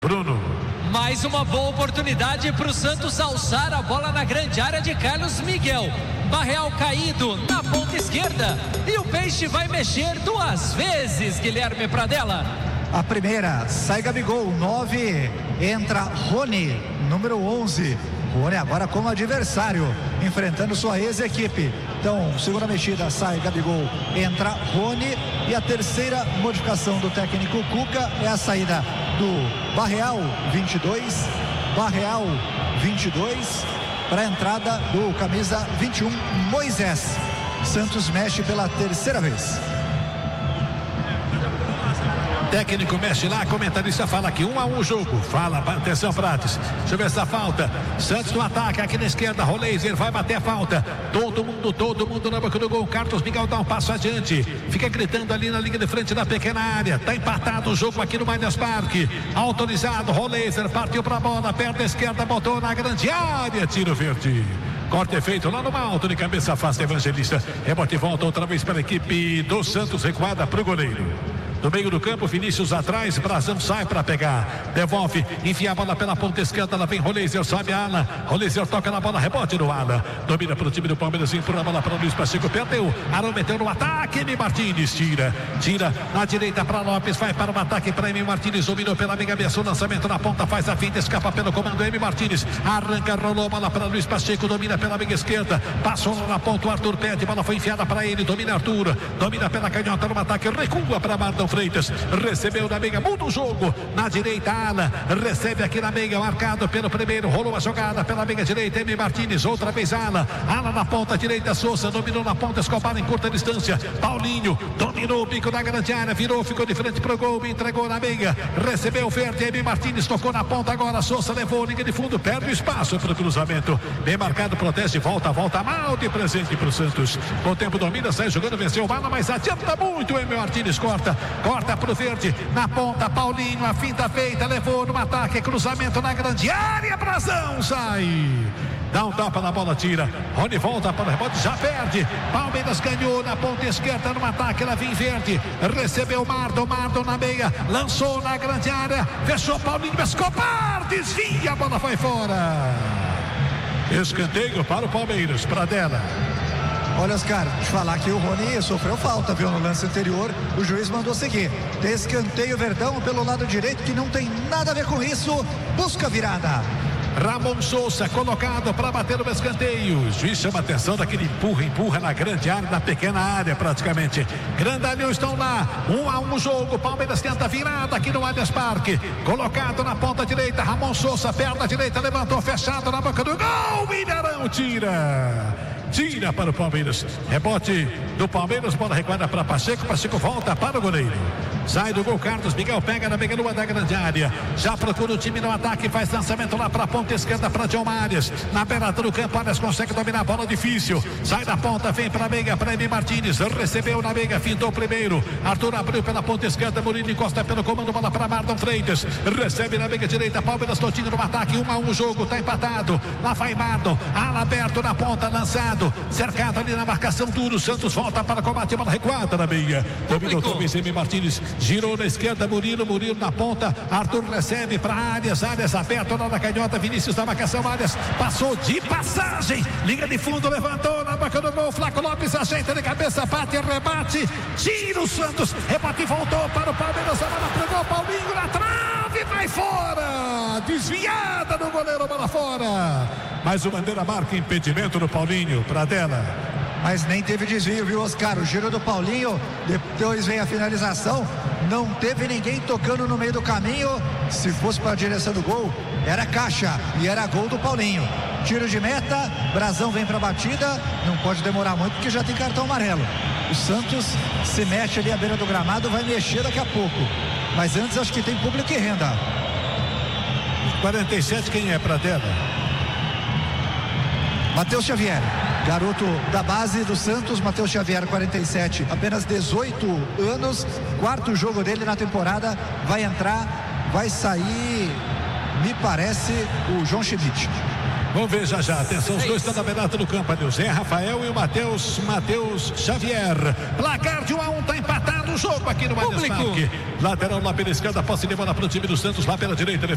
Bruno. Mais uma boa oportunidade para o Santos alçar a bola na grande área de Carlos Miguel. Barreal caído na ponta esquerda e o Peixe vai mexer duas vezes, Guilherme Pradella. A primeira, sai Gabigol, 9, entra Rony, número 11. Rony agora como adversário, enfrentando sua ex-equipe. Então, segunda mexida, sai Gabigol, entra Rony. E a terceira modificação do técnico Cuca é a saída do Barreal, 22. Barreal, 22, para a entrada do camisa 21, Moisés. Santos mexe pela terceira vez. Técnico mexe lá, comentarista fala aqui, 1-1 o jogo. Fala, atenção, Prates. Deixa eu ver essa falta. Santos no ataque, aqui na esquerda, Roleiser vai bater a falta. Todo mundo na boca do gol. Carlos Miguel dá um passo adiante. Fica gritando ali na linha de frente da pequena área. Tá empatado o jogo aqui no Allianz Parque. Autorizado, Roleiser partiu pra bola, perna esquerda, botou na grande área. Tiro verde. Corte é feito lá no alto, de cabeça afasta Evangelista. Rebote volta outra vez para a equipe do Santos, recuada para o goleiro. No meio do campo, Vinícius atrás, Brazão sai para pegar, devolve, enfia a bola pela ponta esquerda, lá vem Roleiser, sobe a ala, Roleiser toca na bola, rebote no ala, domina para o time do Palmeiras, empurra a bola para o Luiz Pacheco, perdeu, Arão meteu no ataque, Emi Martins, tira na direita para Lopes, vai para o ataque para Emi Martins, dominou pela amiga Bessa, o lançamento na ponta, faz a finta, escapa pelo comando, Emi Martins, arranca, rolou a bola para Luiz Pacheco, domina pela amiga esquerda, passou na ponta, o Arthur pede, bola foi enfiada para ele, domina Arthur, domina pela canhota no ataque, recua para Marlon Freitas, recebeu na meiga, muda o jogo, na direita ala, recebe aqui na meiga, marcado pelo primeiro, rolou a jogada pela meiga direita, Emi Martins, outra vez ala na ponta direita, Souza, dominou na ponta, Escobar em curta distância, Paulinho, dominou o bico da grande área, virou, ficou de frente pro gol, entregou na meiga, recebeu o verde, Emi Martins, tocou na ponta agora, Souza levou, linha de fundo, perde o espaço para o cruzamento, bem marcado, protege, volta mal de presente pro Santos, com o tempo domina, sai jogando, venceu o Bala, mas adianta muito, Emi Martins corta pro verde, na ponta, Paulinho, a finta feita, levou no ataque, cruzamento na grande área, Brazão, sai, dá um tapa na bola, tira, Rony volta para o rebote, já perde, Palmeiras ganhou na ponta esquerda, no ataque, ela vem verde, recebeu Mardon na meia, lançou na grande área, fechou Paulinho, Escobar, desvia, a bola foi fora, escanteio para o Palmeiras, Pradella. Olha, Oscar, deixa eu falar que o Rony sofreu falta, viu, no lance anterior, o juiz mandou seguir. Tem escanteio Verdão pelo lado direito, que não tem nada a ver com isso, busca a virada. Ramon Souza colocado para bater no escanteio. O juiz chama a atenção daquele empurra na grande área, na pequena área praticamente. Grandalhão estão lá, 1-1 jogo. Palmeiras tenta virada aqui no Allianz Parque. Colocado na ponta direita, Ramon Souza, perna direita, levantou, fechado na boca do gol. Mineirão tira para o Palmeiras, rebote do Palmeiras, bola recuada para Pacheco volta para o goleiro, sai do gol, Carlos Miguel pega na meia-lua da grande área, já procura o time no ataque, faz lançamento lá para a ponta esquerda para John Marias, na beirada do campo, Arias consegue dominar a bola, difícil, sai da ponta, vem para a meia, para Emi Martins, recebeu na meia, fintou primeiro, Arthur abriu pela ponta esquerda, Murilo encosta pelo comando, bola para Marlon Freitas, recebe na meia direita, Palmeiras totinho no ataque, 1-1 o jogo, tá empatado, lá vai Marlon, ala aberto na ponta, lançado, cercado ali na marcação duro, Santos volta para combate, bola recuada na meia, dominou outra vez Emi Martins, girou na esquerda, Murilo na ponta, Arthur recebe para Arias aberto lá na canhota, Vinícius na marcação, Arias passou de passagem, linha de fundo, levantou na boca do gol, Flaco Lopes ajeita de cabeça, bate, rebate, tira o Santos, rebate, voltou para o Palmeiras, a bola pegou, Paulinho na trave, vai fora, desviada do goleiro, bola fora, mas o bandeira marca impedimento do Paulinho, Pradella. Mas nem teve desvio, viu, Oscar? O giro do Paulinho, depois vem a finalização, não teve ninguém tocando no meio do caminho. Se fosse para a direção do gol, era caixa e era gol do Paulinho. Tiro de meta, Brazão vem para a batida, não pode demorar muito porque já tem cartão amarelo. O Santos se mexe ali à beira do gramado, vai mexer daqui a pouco. Mas antes acho que tem público e renda. 47, quem é, Pradella? Matheus Xavier, garoto da base do Santos, Matheus Xavier, 47, apenas 18 anos, quarto jogo dele na temporada, vai entrar, vai sair, me parece, o João Schmidt. Vamos ver já. Atenção, os dois estão na beirada do campo. O Zé Rafael e o Matheus Xavier. Placar de 1-1, tá empatado o jogo aqui no Allianz Parque. Lateral lá pela esquerda, posse de bola para o time do Santos, lá pela direita.